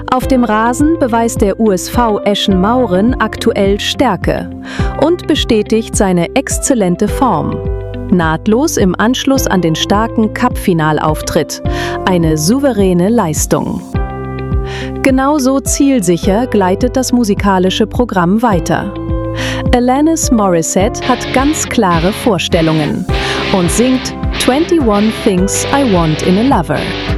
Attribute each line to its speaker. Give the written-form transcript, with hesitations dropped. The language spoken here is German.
Speaker 1: Auf dem Rasen beweist der USV Eschen-Mauren aktuell Stärke und bestätigt seine exzellente Form. Nahtlos im Anschluss an den starken Cup-Finalauftritt. Eine souveräne Leistung. Genauso zielsicher gleitet das musikalische Programm weiter. Alanis Morissette hat ganz klare Vorstellungen und singt 21 Things I Want in a Lover.